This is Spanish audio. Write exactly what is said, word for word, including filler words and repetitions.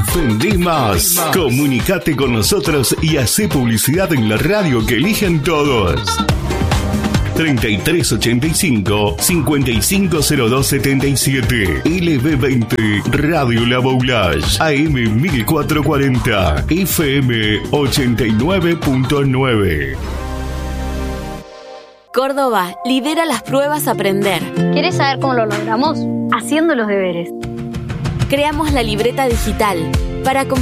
Vendé más. Comunicate con nosotros y hacé publicidad en la radio que eligen todos. treinta y tres ochenta y cinco, cincuenta y cinco cero dos setenta y siete. L B veinte Radio La Boulage. A M mil cuatrocientos cuarenta. F M ochenta y nueve punto nueve. Córdoba lidera las pruebas Aprender. ¿Querés saber cómo lo logramos? Haciendo los deberes. Creamos la libreta digital para